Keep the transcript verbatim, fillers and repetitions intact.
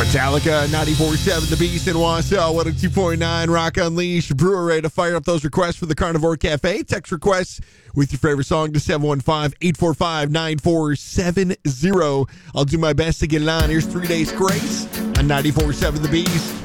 Metallica, ninety-four point seven The Beast in Wausau, one oh two point nine Rock Unleashed. Brewer ready to fire up those requests for the Carnivore Cafe. Text requests with your favorite song to seven one five, eight four five, nine four seven zero. I'll do my best to get it on. Here's Three Days Grace on ninety-four point seven The Beast.